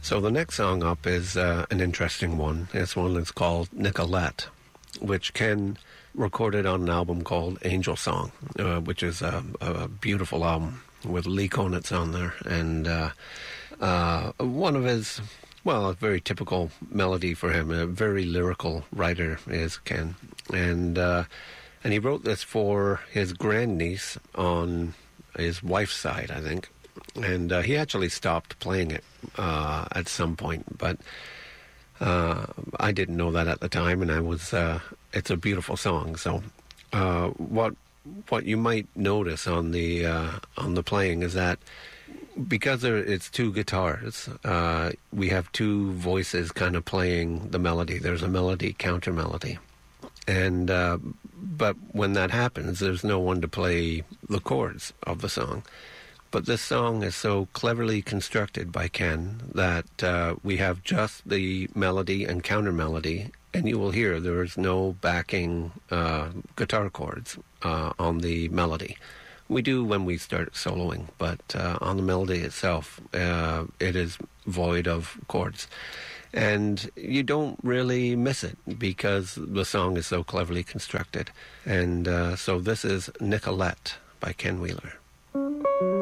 So the next song up is an interesting one. It's one that's called Nicolette, which Ken recorded on an album called Angel Song, which is a beautiful album with Lee Konitz on there. And one of his, well, a very typical melody for him, a very lyrical writer is Ken. And he wrote this for his grandniece on his wife's side, I think. And he actually stopped playing it at some point, but I didn't know that at the time, and I was. It's a beautiful song. So, what you might notice on the playing is that because it's two guitars, we have two voices kind of playing the melody. There's a melody, counter melody, and but when that happens, there's no one to play the chords of the song. But this song is so cleverly constructed by Ken that we have just the melody and counter melody, and you will hear there is no backing guitar chords on the melody. We do when we start soloing, but on the melody itself, it is void of chords. And you don't really miss it because the song is so cleverly constructed. And so this is Nicolette by Ken Wheeler.